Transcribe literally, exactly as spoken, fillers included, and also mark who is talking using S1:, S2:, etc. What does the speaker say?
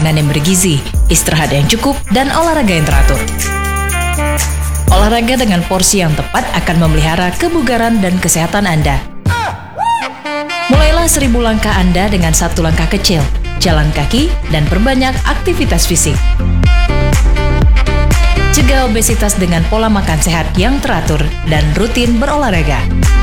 S1: makanan yang bergizi, istirahat yang cukup, dan olahraga yang teratur. Olahraga dengan porsi yang tepat akan memelihara kebugaran dan kesehatan Anda. Mulailah seribu langkah Anda dengan satu langkah kecil, jalan kaki, dan perbanyak aktivitas fisik. Cegah obesitas dengan pola makan sehat yang teratur dan rutin berolahraga.